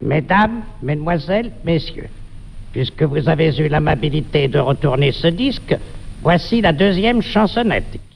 Mesdames, mesdemoiselles, messieurs, puisque vous avez eu l'amabilité de retourner ce disque, voici la deuxième chansonnette.